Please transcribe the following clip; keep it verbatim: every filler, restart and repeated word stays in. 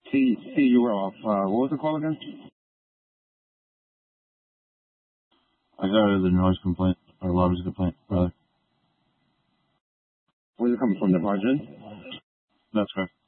See, see, you were off. Uh, what was the call again? I got the noise complaint, or loud complaint, brother. Where's it coming from? The margin? That's correct.